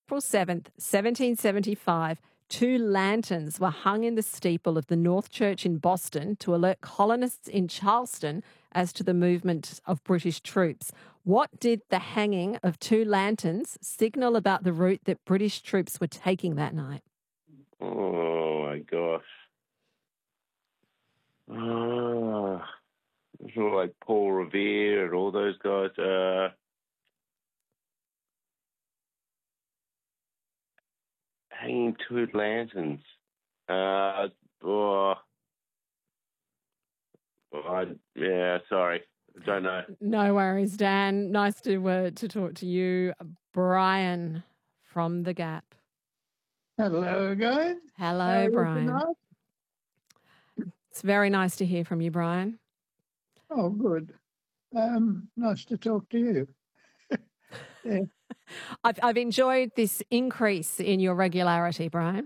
April 7th, 1775, two lanterns were hung in the steeple of the North Church in Boston to alert colonists in Charleston as to the movement of British troops. What did the hanging of two lanterns signal about the route that British troops were taking that night? Oh, my gosh. Sort of like Paul Revere and all those guys. Hanging two lanterns. Sorry. I don't know. No worries, Dan. Nice to talk to you. Brian from The Gap. Hello again. Hello, Brian. It's very nice to hear from you, Brian. Oh, good. Nice to talk to you. Yeah. I've enjoyed this increase in your regularity, Brian.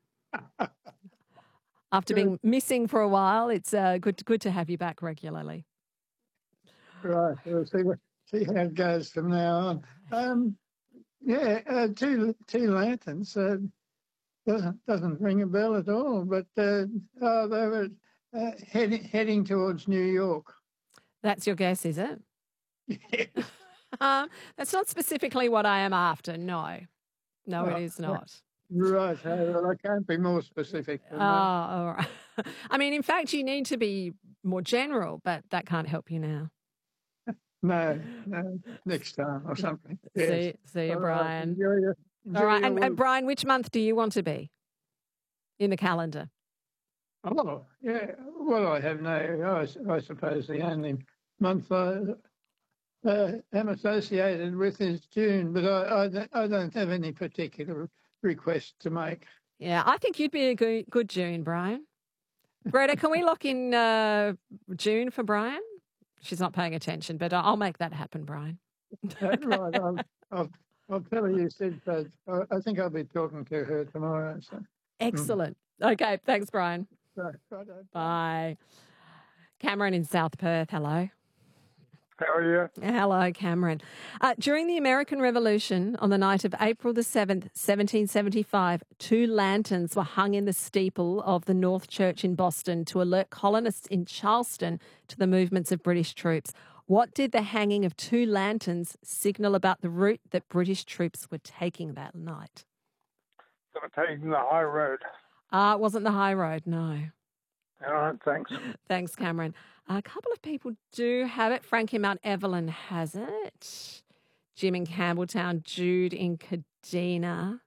After being missing for a while, it's good to have you back regularly. Right. We'll see how it goes from now on. Two lanterns doesn't ring a bell at all, but they were heading towards New York. That's your guess, is it? Yes. That's not specifically what I am after. No, it is not. Right. Well, I can't be more specific than that. All right. I mean, in fact, you need to be more general, but that can't help you now. No, next time or something. Yes. See you, Brian. Enjoy All right. your And Brian, which month do you want to be in the calendar? Oh, yeah. Well, I have I suppose the only month I am associated with is June, but I don't have any particular request to make. Yeah, I think you'd be a good June, Brian. Greta, can we lock in June for Brian? She's not paying attention, but I'll make that happen, Brian. Right. I'll tell her you said so. I think I'll be talking to her tomorrow. So. Excellent. Okay, thanks, Brian. Right. Bye. Cameron in South Perth, hello. How are you? Hello, Cameron. During the American Revolution, on the night of April 7th, 1775, two lanterns were hung in the steeple of the North Church in Boston to alert colonists in Charleston to the movements of British troops. What did the hanging of two lanterns signal about the route that British troops were taking that night? They were taking the high road. It wasn't the high road, no. All right, thanks. Thanks, Cameron. A couple of people do have it. Frank in Mount Evelyn has it. Jim in Campbelltown, Jude in Kadina.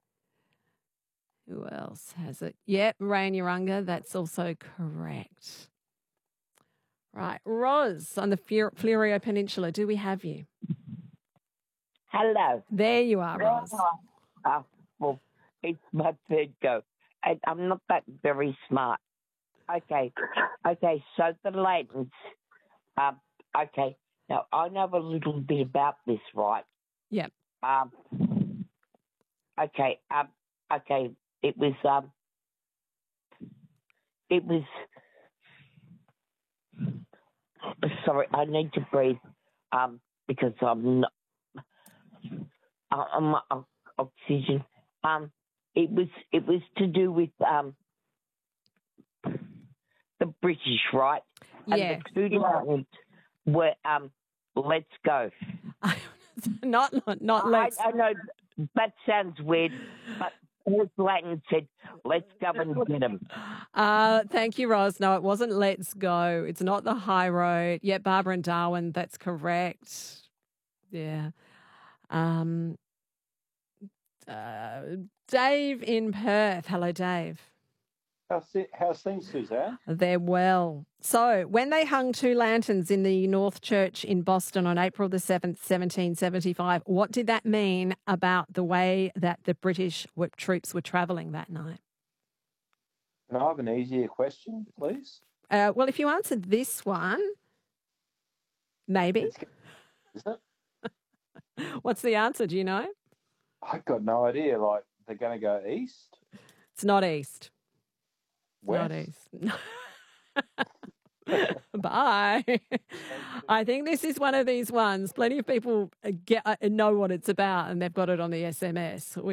Who else has it? Yep, Ray in Urunga. That's also correct. Right. Roz on the Fleurieu Peninsula. Do we have you? Hello. There you are, Roz. Well, it's my third go. And I'm not that very smart. Okay, so the lanterns. Okay, now I know a little bit about this, right? Yep. Okay, it was, sorry, I need to breathe, because I'm oxygen. It was to do with, the British, right? Yeah. And the two lanterns were let's go. not let's. I know that sounds weird, but Paul Blanton said, let's go and get them. Thank you, Roz. No, it wasn't let's go. It's not the high road. Yeah, Barbara and Darwin, that's correct. Yeah. Dave in Perth. Hello, Dave. How's things, Suzanne? They're well. So, when they hung two lanterns in the North Church in Boston on April 7th, 1775, what did that mean about the way that the British troops were travelling that night? Can I have an easier question, please? Well, if you answered this one, maybe. Is it? What's the answer? Do you know? I've got no idea. Like, they're going to go east? It's not east. West? Not east. Bye. I think this is one of these ones. Plenty of people know what it's about and they've got it on the SMS.